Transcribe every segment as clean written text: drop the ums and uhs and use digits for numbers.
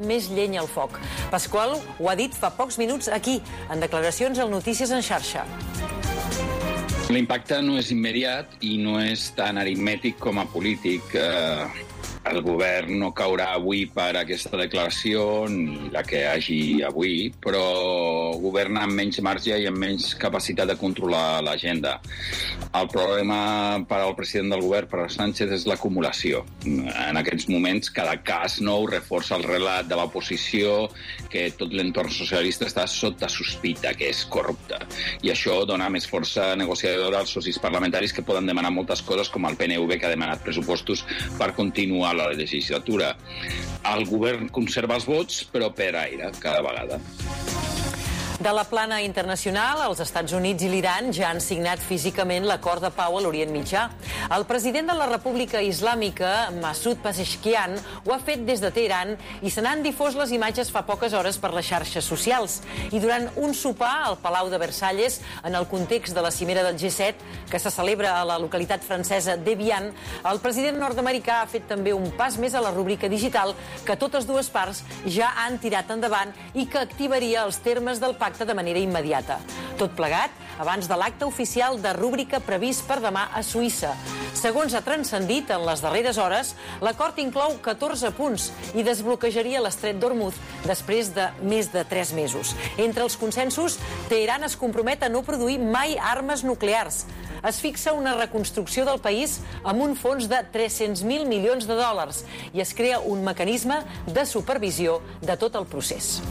més llenya al foc. Pasqual ho ha dit fa pocs minuts aquí, en declaracions al Notícies en xarxa. L'impacte no és immediat i no és tan aritmètic com a polític. El govern no caurà avui per aquesta declaració ni la que hi hagi avui, però governa amb menys marge i amb menys capacitat de controlar l'agenda. El problema per al president del govern, per a Sánchez, és l'acumulació. En aquests moments, cada cas nou reforça el relat de l'oposició que tot l'entorn socialista està sota sospita, que és corrupte. I això dona més força negociadora als socis parlamentaris que poden demanar moltes coses, com el PNV, que ha demanat pressupostos per continuar la legislatura. El govern conserva els vots, però per aire, cada vegada. De la plana internacional, els Estats Units i l'Iran ja han signat físicament l'acord de pau a l'Orient Mitjà. El president de la República Islàmica, Masoud Pezeshkian, ho ha fet des de Teheran i se n'han difós les imatges fa poques hores per les xarxes socials. I durant un sopar al Palau de Versalles, en el context de la cimera del G7, que se celebra a la localitat francesa d'Evian, el president nord-americà ha fet també un pas més a la rúbrica digital que totes dues parts ja han tirat endavant i que activaria els termes del pacte de manera immediata. Tot plegat abans de l'acte oficial de rúbrica previst per demà a Suïssa. Segons ha transcendit en les darreres hores, l'acord inclou 14 punts i desbloquejaria l'estret d'Hormuz després de més de 3 mesos. Entre els consensos, Teheran es compromet a no produir mai armes nuclears. Es fixa una reconstrucció del país amb un fons de 300.000 milions de dòlars i es crea un mecanisme de supervisió de tot el procés.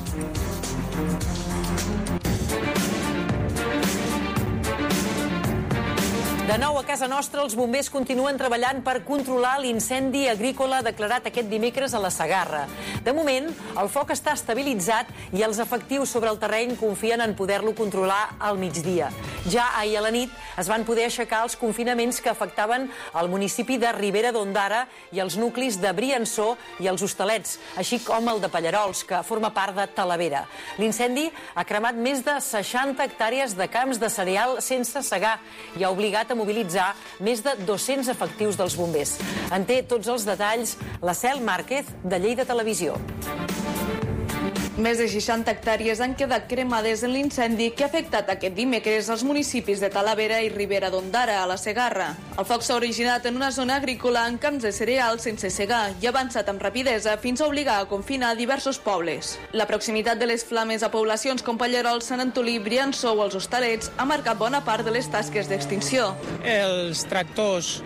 De nou a casa nostra, els bombers continuen treballant per controlar l'incendi agrícola declarat aquest dimecres a la Segarra. De moment, el foc està estabilitzat i els efectius sobre el terreny confien en poder-lo controlar al migdia. Ja ahir a la nit es van poder aixecar els confinaments que afectaven el municipi de Ribera d'Ondara i els nuclis de Briançó i els Hostalets, així com el de Pallarols, que forma part de Talavera. L'incendi ha cremat més de 60 hectàrees de camps de cereal sense segar i ha obligat a mobilitzar més de 200 efectius dels bombers. En té tots els detalls la Cel Márquez, de Lleida Televisió. Més de 60 hectàrees han quedat cremades en l'incendi que ha afectat aquest dimecres als municipis de Talavera i Ribera d'Ondara, a la Segarra. El foc s'ha originat en una zona agrícola amb camps de cereal sense segar i ha avançat amb rapidesa fins a obligar a confinar diversos pobles. La proximitat de les flames a poblacions com Pallarols, Sant Antolí, Briançó o els Hostalets ha marcat bona part de les tasques d'extinció. Els tractors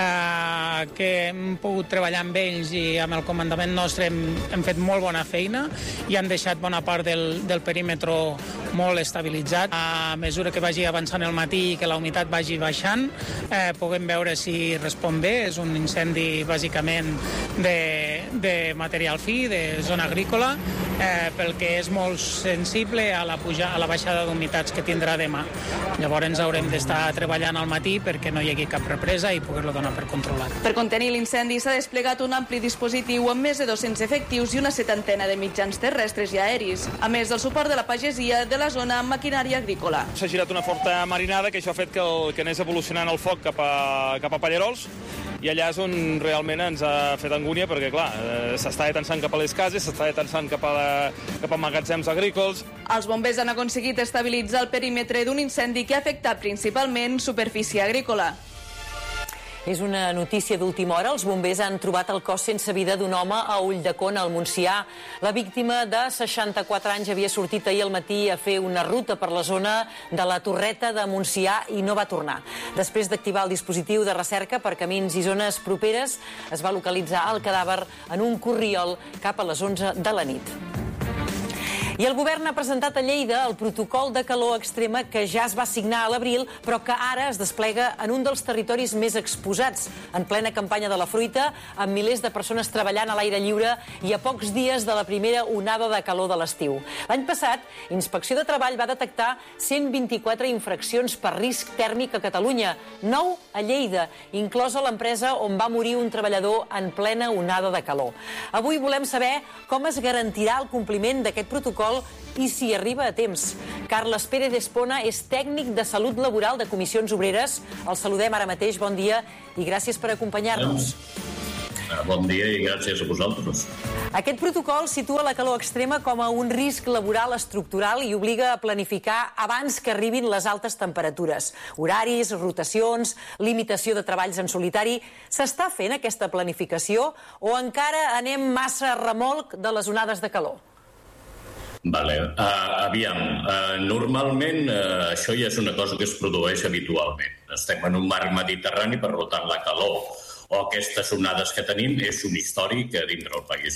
que hem pogut treballar amb ells i amb el comandament nostre hem fet molt bona feina i han deixat bona part del perímetre molt estabilitzat. A mesura que vagi avançant el matí i que la humitat vagi baixant, puguem veure si respon bé. És un incendi bàsicament de material fi, de zona agrícola, pel que és molt sensible a la baixada d'humitats que tindrà demà. Llavors haurem d'estar treballant al matí perquè no hi hagi cap represa i poder-lo donar per controlat. Per contenir l'incendi s'ha desplegat un ampli dispositiu amb més de 200 efectius i una 70 de mitjans terrestres i aeris, a més del suport de la pagesia de la zona amb maquinària agrícola. S'ha girat una forta marinada que això ha fet que anés evolucionant el foc cap a Pallarols i allà és on realment ens ha fet angúnia perquè, clar, s'està tensant cap a les cases, s'està tensant cap a magatzems agrícoles. Els bombers han aconseguit estabilitzar el perímetre d'un incendi que ha afectat principalment superfície agrícola. És una notícia d'última hora. Els bombers han trobat el cos sense vida d'un home a Ulldecona, al Montsià. La víctima, de 64 anys, havia sortit ahir al matí a fer una ruta per la zona de la Torreta de Montsià i no va tornar. Després d'activar el dispositiu de recerca per camins i zones properes, es va localitzar el cadàver en un corriol cap a les 11 de la nit. I el govern ha presentat a Lleida el protocol de calor extrema que ja es va signar a l'abril, però que ara es desplega en un dels territoris més exposats, en plena campanya de la fruita, amb milers de persones treballant a l'aire lliure i a pocs dies de la primera onada de calor de l'estiu. L'any passat, Inspecció de Treball va detectar 124 infraccions per risc tèrmic a Catalunya, 9 a Lleida, inclosa l'empresa on va morir un treballador en plena onada de calor. Avui volem saber com es garantirà el compliment d'aquest protocol i si arriba a temps. Carles Pérez Espona és tècnic de salut laboral de Comissions Obreres. El saludem ara mateix, bon dia i gràcies per acompanyar-nos. Bon dia i gràcies a vosaltres. Aquest protocol situa la calor extrema com a un risc laboral estructural i obliga a planificar abans que arribin les altes temperatures. Horaris, rotacions, limitació de treballs en solitari... S'està fent aquesta planificació o encara anem massa a remolc de les onades de calor? Normalment això ja és una cosa que es produeix habitualment. Estem en un mar mediterrani, per tant la calor o aquestes onades que tenim és un històric dintre del país.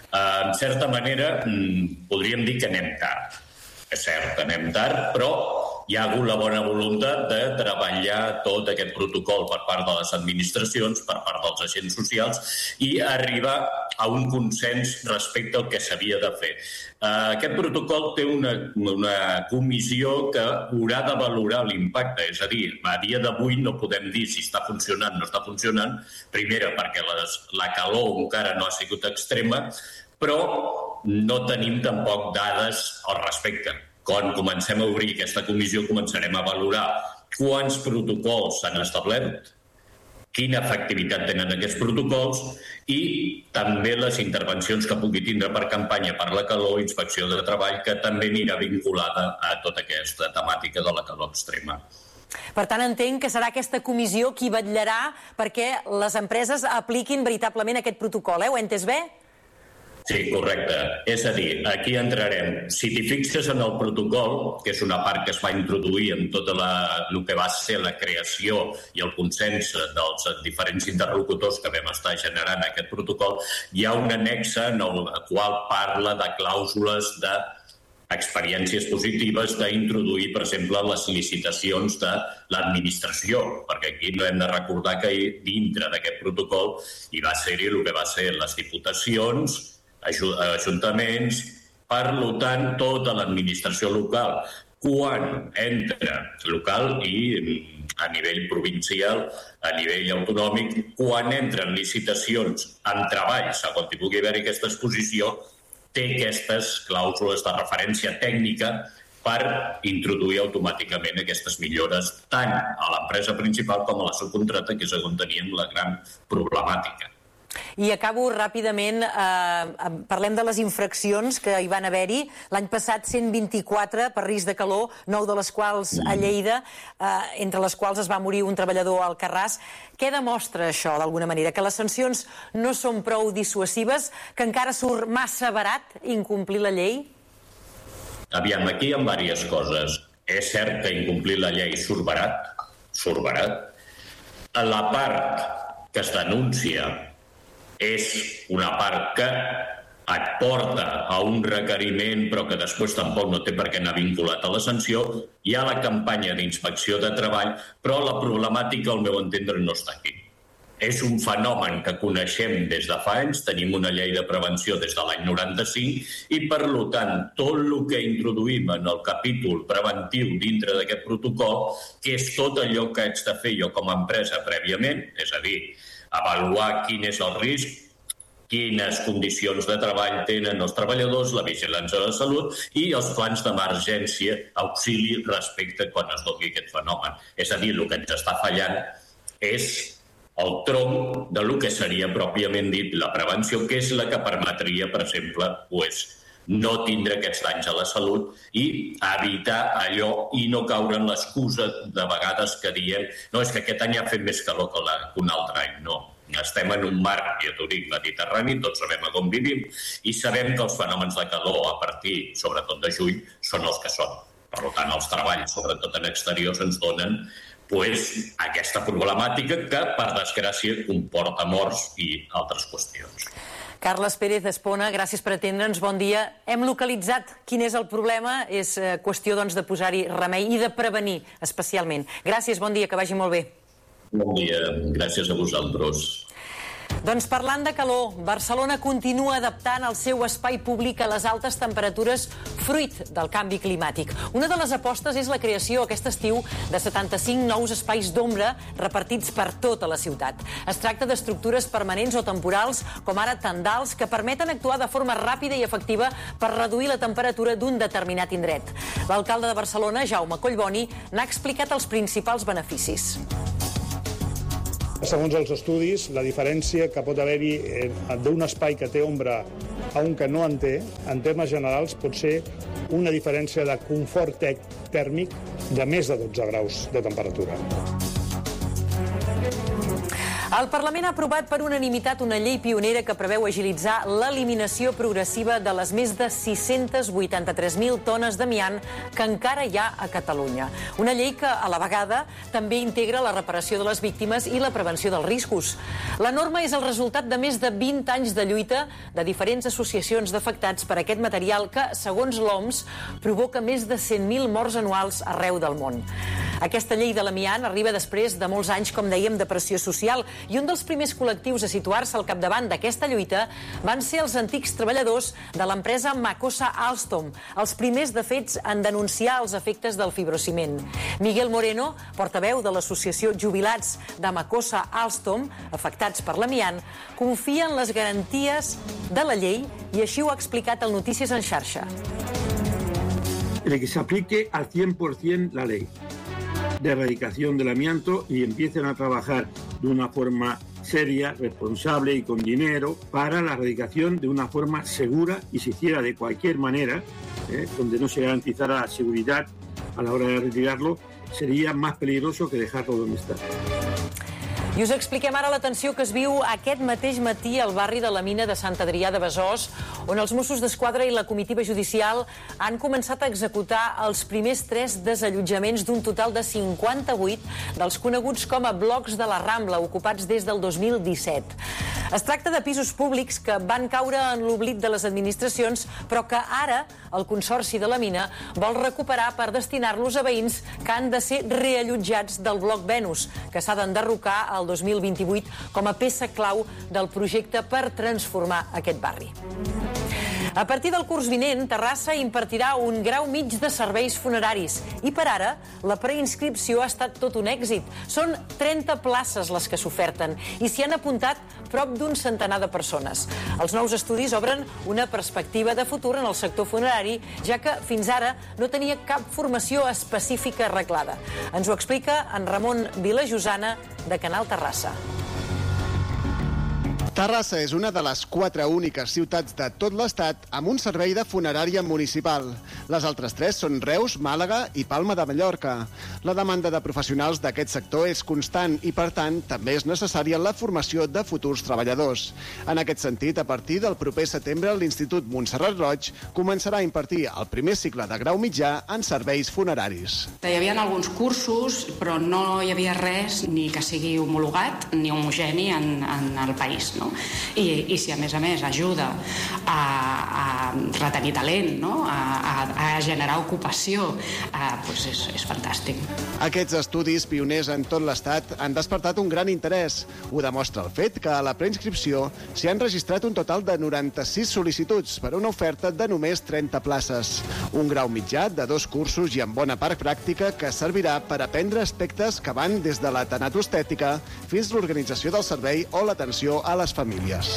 En certa manera, podríem dir que anem tard. És cert, anem tard, però hi ha hagut la bona voluntat de treballar tot aquest protocol per part de les administracions, per part dels agents socials, i arribar a un consens respecte al que s'havia de fer. Aquest protocol té una comissió que haurà de valorar l'impacte, és a dir, a dia d'avui no podem dir si està funcionant o no està funcionant, primera perquè la calor encara no ha sigut extrema, però no tenim tampoc dades al respecte. Quan comencem a obrir aquesta comissió començarem a valorar quants protocols s'han establert, quina efectivitat tenen aquests protocols i també les intervencions que pugui tindre per campanya per la calor, inspecció de treball, que també anirà vinculada a tota aquesta temàtica de la calor extrema. Per tant, entenc que serà aquesta comissió qui vetllarà perquè les empreses apliquin veritablement aquest protocol. Ho he entès bé? Sí, correcte. És a dir, aquí entrarem. Si t'hi fixes en el protocol, que és una part que es va introduir en tot el que va ser la creació i el consens dels diferents interlocutors que vam estar generant aquest protocol, hi ha un annexe en el qual parla de clàusules d'experiències positives d'introduir, per exemple, les licitacions de l'administració, perquè aquí no hem de recordar que dintre d'aquest protocol hi va ser-hi el que va ser les diputacions, ajuntaments, per tant, tota l'administració local. Quan entra local i a nivell provincial, a nivell autonòmic, quan entren licitacions en treball, segons hi pugui haver aquesta exposició, té aquestes clàusules de referència tècnica per introduir automàticament aquestes millores tant a l'empresa principal com a la subcontrata, que és on teníem la gran problemàtica. I acabo ràpidament, parlem de les infraccions que hi van haver-hi. L'any passat 124 per risc de calor, 9 de les quals a Lleida, entre les quals es va morir un treballador al Alcarràs. Què demostra això, d'alguna manera? Que les sancions no són prou dissuasives? Que encara surt massa barat incomplir la llei? Aviam, aquí hi ha diverses coses. És cert que incomplir la llei surt barat. La part que es denuncia és una part que et porta a un requeriment però que després tampoc no té per què anar vinculat a la sanció. Hi ha la campanya d'inspecció de treball, però la problemàtica, al meu entendre, no està aquí. És un fenomen que coneixem des de fa anys, tenim una llei de prevenció des de l'any 95 i, per tant, tot el que introduïm en el capítol preventiu dintre d'aquest protocol, que és tot allò que haig de fer jo com a empresa prèviament, és a dir, avaluar quin és el risc, quines condicions de treball tenen els treballadors, la vigilància de la salut i els plans d'emergència, auxili respecte quan es doni aquest fenomen. És a dir, el que ens està fallant és el tronc de lo que seria pròpiament dit la prevenció, que és la que permetria, per exemple, no tindre aquests danys a la salut i evitar allò i no caure en l'excusa de vegades que diem no, és que aquest any ha fet més calor que un altre any. No, estem en un mar, ja t'ho dic, mediterrani, tots sabem a on vivim i sabem que els fenòmens de calor a partir, sobretot de juny, són els que són. Per tant, els treballs, sobretot en exteriors, ens donen aquesta problemàtica que, per desgràcia, comporta morts i altres qüestions. Carles Pérez Espona, gràcies per atendre'ns, bon dia. Hem localitzat quin és el problema, és qüestió de posar-hi remei i de prevenir especialment. Gràcies, bon dia, que vagi molt bé. Bon dia, gràcies a vosaltres. Doncs parlant de calor, Barcelona continua adaptant el seu espai públic a les altes temperatures fruit del canvi climàtic. Una de les apostes és la creació aquest estiu de 75 nous espais d'ombra repartits per tota la ciutat. Es tracta d'estructures permanents o temporals, com ara tendals, que permeten actuar de forma ràpida i efectiva per reduir la temperatura d'un determinat indret. L'alcalde de Barcelona, Jaume Collboni, n'ha explicat els principals beneficis. Segons els estudis, la diferència que pot haver-hi d'un espai que té ombra a un que no en té, en termes generals, pot ser una diferència de confort tèrmic de més de 12 graus de temperatura. El Parlament ha aprovat per unanimitat una llei pionera que preveu agilitzar l'eliminació progressiva de les més de 683.000 tones d'amiant que encara hi ha a Catalunya. Una llei que, a la vegada, també integra la reparació de les víctimes i la prevenció dels riscos. La norma és el resultat de més de 20 anys de lluita de diferents associacions d'afectats per aquest material que, segons l'OMS, provoca més de 100.000 morts anuals arreu del món. Aquesta llei de l'amiant arriba després de molts anys, com dèiem, de pressió social, i un dels primers col·lectius a situar-se al capdavant d'aquesta lluita van ser els antics treballadors de l'empresa Macosa Alstom, els primers, de fets, en denunciar els efectes del fibrociment. Miguel Moreno, portaveu de l'associació Jubilats de Macosa Alstom, afectats per l'amiant, confia en les garanties de la llei i així ho ha explicat al Notícies en Xarxa. Que se aplique al 100% la ley de erradicación del amianto y empiecen a trabajar de una forma seria, responsable y con dinero para la erradicación de una forma segura, y si hiciera de cualquier manera, donde no se garantizara la seguridad a la hora de retirarlo, sería más peligroso que dejarlo donde está. I us expliquem ara la tensió que es viu aquest mateix matí al barri de la Mina de Sant Adrià de Besòs, on els Mossos d'Esquadra i la comitiva judicial han començat a executar els primers 3 desallotjaments d'un total de 58 dels coneguts com a blocs de la Rambla, ocupats des del 2017. Es tracta de pisos públics que van caure en l'oblit de les administracions, però que ara el Consorci de la Mina vol recuperar per destinar-los a veïns que han de ser reallotjats del bloc Venus, que s'ha d'enderrocar al 2028 com a peça clau del projecte per transformar aquest barri. A partir del curs vinent, Terrassa impartirà un grau mig de serveis funeraris i per ara la preinscripció ha estat tot un èxit. Són 30 places les que s'oferten i s'hi han apuntat prop d'un centenar de persones. Els nous estudis obren una perspectiva de futur en el sector funerari, ja que fins ara no tenia cap formació específica arreglada. Ens ho explica en Ramon Vilajosana, de Canal Terrassa. Terrassa és una de les 4 úniques ciutats de tot l'Estat amb un servei de funerària municipal. Les altres 3 són Reus, Màlaga i Palma de Mallorca. La demanda de professionals d'aquest sector és constant i, per tant, també és necessària la formació de futurs treballadors. En aquest sentit, a partir del proper setembre, l'Institut Montserrat Roig començarà a impartir el primer cicle de grau mitjà en serveis funeraris. Hi havia alguns cursos, però no hi havia res ni que sigui homologat ni homogeni en el país, no? I si a més ajuda a retenir talent, no? a generar ocupació, doncs és fantàstic. Aquests estudis pioners en tot l'Estat han despertat un gran interès. Ho demostra el fet que a la preinscripció s'hi han registrat un total de 96 sol·licituds per a una oferta de només 30 places. Un grau mitjà de 2 cursos i amb bona part pràctica que servirà per aprendre aspectes que van des de la tanatostètica fins l'organització del servei o l'atenció a les famílies.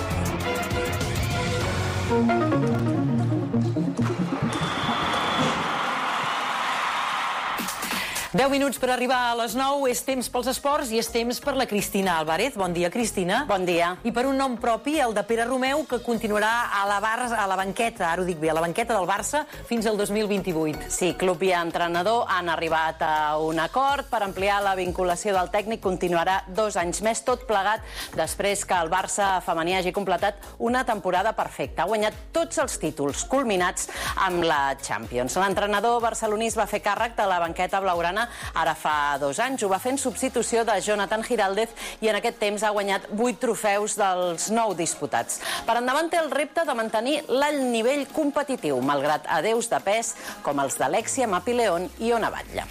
10 minuts per arribar a les 9, és temps pels esports i és temps per la Cristina Álvarez. Bon dia, Cristina. Bon dia. I per un nom propi, el de Pere Romeu, que continuarà a la banqueta, ara ho dic bé, a la banqueta del Barça fins al 2028. Sí, club i entrenador han arribat a un acord per ampliar la vinculació del tècnic. Continuarà 2 anys més, tot plegat després que el Barça femení hagi completat una temporada perfecta. Ha guanyat tots els títols, culminats amb la Champions. L'entrenador barceloní es va fer càrrec de la banqueta blaugrana ara fa 2 anys. Ho va fer en substitució de Jonathan Giraldez i en aquest temps ha guanyat 8 trofeus dels 9 disputats. Per endavant té el repte de mantenir l'alt nivell competitiu, malgrat adeus de pes com els d'Alexia, Mapi León i Ona Batlle.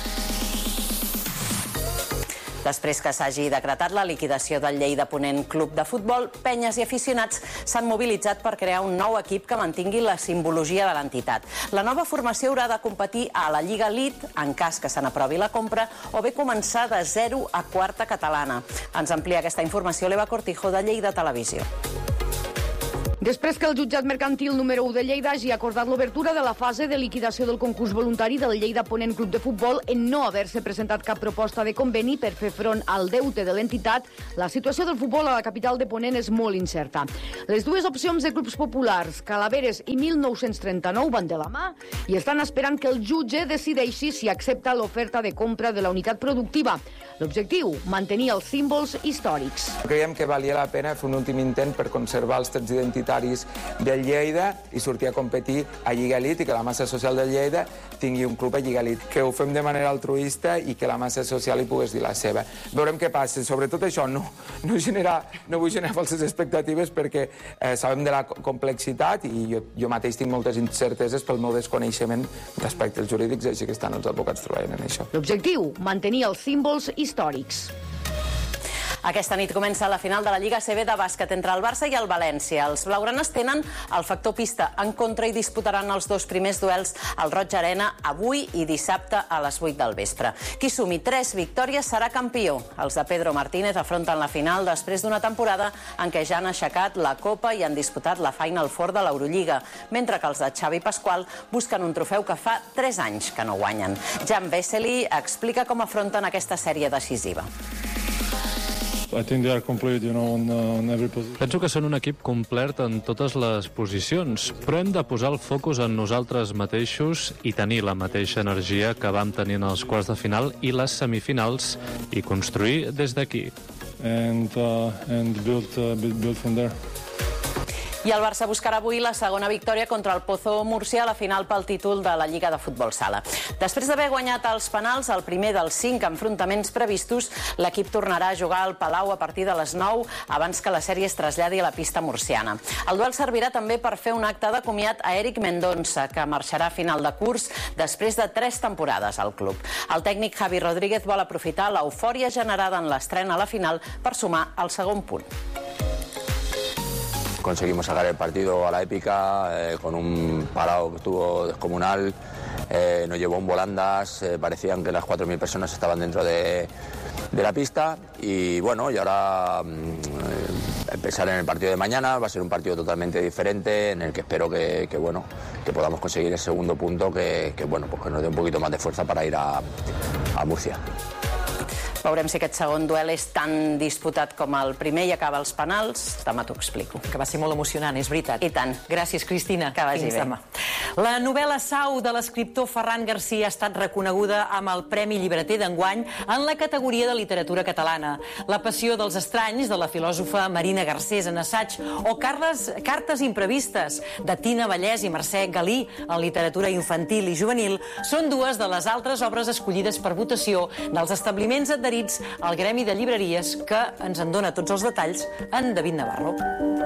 Després que s'hagi decretat la liquidació del Lleida Ponent Club de Futbol, penyes i aficionats s'han mobilitzat per crear un nou equip que mantingui la simbologia de l'entitat. La nova formació haurà de competir a la Lliga Elite en cas que se n'aprovi la compra o bé començar de 0 a 4a catalana. Ens amplia aquesta informació l'Eva Cortijo de Lleida Televisió. Després que el jutjat mercantil número 1 de Lleida hagi acordat l'obertura de la fase de liquidació del concurs voluntari del Lleida Ponent Club de Futbol en no haver-se presentat cap proposta de conveni per fer front al deute de l'entitat, la situació del futbol a la capital de Ponent és molt incerta. Les dues opcions de clubs populars, Calaveres i 1939, van de la mà i estan esperant que el jutge decideixi si accepta l'oferta de compra de la unitat productiva. L'objectiu, mantenir els símbols històrics. Creiem que valia la pena fer un últim intent per conservar els trets identitaris del Lleida i sortir a competir a Lliga Elite i que la massa social del Lleida tingui un club a Lliga Elite. Que ho fem de manera altruista i que la massa social hi pogués dir la seva. Veurem què passa. Sobretot això, no vull generar falses expectatives perquè sabem de la complexitat i jo mateix tinc moltes incerteses pel meu desconeixement d'aspectes jurídics, així que estan els advocats treballant en això. L'objectiu, mantenir els símbols històrics. Aquesta nit comença la final de la Lliga ACB de bàsquet entre el Barça i el València. Els blaugranes tenen el factor pista en contra i disputaran els dos primers duels al Roig Arena avui i dissabte a les 8 del vespre. Qui sumi 3 victòries serà campió. Els de Pedro Martínez afronten la final després d'una temporada en què ja han aixecat la Copa i han disputat la Final Four de l'Eurolliga, mentre que els de Xavi Pasqual busquen un trofeu que fa 3 anys que no guanyen. Jan Vesely explica com afronten aquesta sèrie decisiva. Penso que són un equip complet en totes les posicions, però hem de posar el focus en nosaltres mateixos i tenir la mateixa energia que vam tenir en els quarts de final i les semifinals i construir des d'aquí. I el Barça buscarà avui la segona victòria contra el Pozo Múrcia a la final pel títol de la Lliga de Futbol Sala. Després d'haver guanyat els penals, el primer dels 5 enfrontaments previstos, l'equip tornarà a jugar al Palau a partir de les 9 abans que la sèrie es traslladi a la pista murciana. El duel servirà també per fer un acte de comiat a Eric Mendonça, que marxarà a final de curs després de 3 temporades al club. El tècnic Javi Rodríguez vol aprofitar l'eufòria generada en l'estrena a la final per sumar el segon punt. Conseguimos sacar el partido a la épica, con un parado que estuvo descomunal, nos llevó un volandas, parecían que las 4.000 personas estaban dentro de la pista y bueno, y ahora pensar en el partido de mañana, va a ser un partido totalmente diferente en el que espero que podamos conseguir el segundo punto que nos dé un poquito más de fuerza para ir a Murcia. Veurem si aquest segon duel és tan disputat com el primer i acaba els penals. Demà t'ho explico. Que va ser molt emocionant, és veritat. I tant. Gràcies, Cristina. Que vagi bé. Demà. La novel·la Sau de l'escriptor Ferran Garcia ha estat reconeguda amb el Premi Llibreter d'enguany en la categoria de literatura catalana. La passió dels estranys, de la filòsofa Marina Garcés en assaig, o Cartes imprevistes, de Tina Vallès i Mercè Galí, en literatura infantil i juvenil, són dues de les altres obres escollides per votació dels establiments adherits al Gremi de Llibreries, que ens en dona tots els detalls en David Navarro.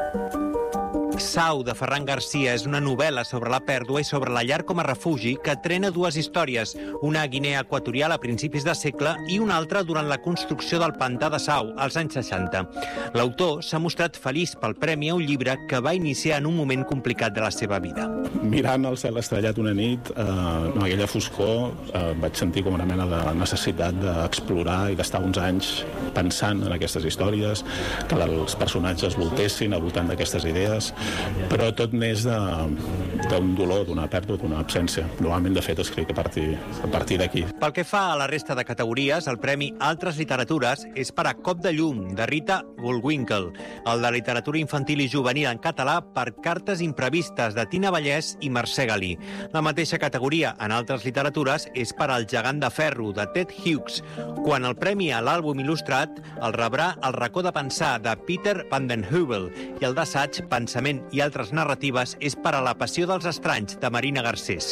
Sau, de Ferran Garcia, és una novel·la sobre la pèrdua i sobre la llar com a refugi que trena dues històries, una a Guinea Equatorial a principis de segle i una altra durant la construcció del pantà de Sau, als anys 60. L'autor s'ha mostrat feliç pel premi a un llibre que va iniciar en un moment complicat de la seva vida. Mirant el cel estrellat una nit, amb aquella foscor, vaig sentir com una mena de necessitat d'explorar i d'estar uns anys pensant en aquestes històries, que els personatges voltessin al voltant d'aquestes idees, però tot neix d'un dolor, d'una pèrdua, d'una absència. Normalment, de fet, escric a partir d'aquí. Pel que fa a la resta de categories, el Premi Altres Literatures és per a Cop de llum, de Rita Bullwinkle, el de Literatura Infantil i Juvenil en català per Cartes imprevistes, de Tina Vallès i Mercè Galí. La mateixa categoria en Altres Literatures és per al Gegant de Ferro, de Ted Hughes, quan el Premi a l'àlbum il·lustrat el rebrà El racó de pensar, de Peter van den Heuvel, i el d'assaig Pensament i altres narratives és per a La passió dels estranys, de Marina Garcés.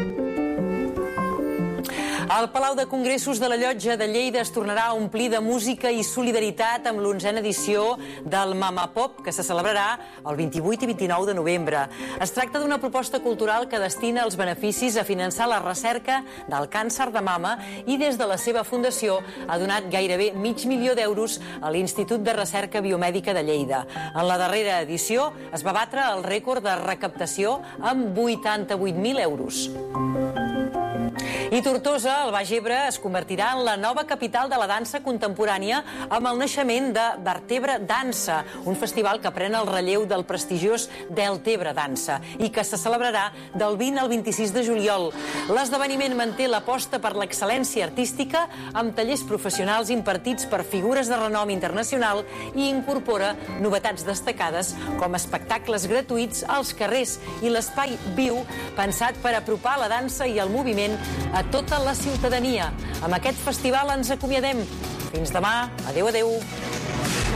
El Palau de Congressos de la Llotja de Lleida es tornarà a omplir de música i solidaritat amb l'11a edició del Mama Pop, que se celebrarà el 28 i 29 de novembre. Es tracta d'una proposta cultural que destina els beneficis a finançar la recerca del càncer de mama i des de la seva fundació ha donat gairebé $500.000 d'euros a l'Institut de Recerca Biomèdica de Lleida. En la darrera edició es va batre el rècord de recaptació amb 88.000 euros. I Tortosa, al Baix Ebre, es convertirà en la nova capital de la dansa contemporània amb el naixement de Vertebre Dansa, un festival que pren el relleu del prestigiós Deltebre Dansa i que se celebrarà del 20 al 26 de juliol. L'esdeveniment manté l'aposta per l'excel·lència artística amb tallers professionals impartits per figures de renom internacional i incorpora novetats destacades com espectacles gratuïts als carrers i l'espai viu pensat per apropar la dansa i el moviment a tota la ciutadania. Amb aquest festival ens acomiadem. Fins demà. Adéu, adéu.